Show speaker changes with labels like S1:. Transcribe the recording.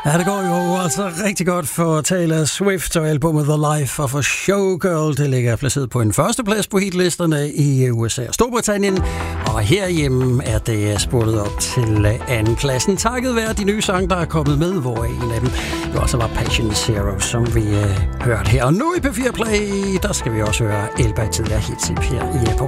S1: Ja, det går jo altså rigtig godt for Taylor Swift og albumet The Life of a Showgirl. Det ligger placeret på en førsteplads på hitlisterne i USA og Storbritannien. Og herhjemme er det spurtet op til anden pladsen. Takket være de nye sange, der er kommet med, hvor en af dem jo også var Passion Zero, som vi hørte her. Og nu i P4 Play, der skal vi også høre Elba tidligere hits her i